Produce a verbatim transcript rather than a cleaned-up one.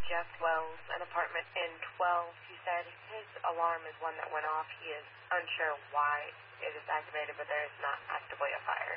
Jeff Wells, an apartment in twelve. He said his alarm is one that went off. He is unsure why it is activated, but there is not actively a fire.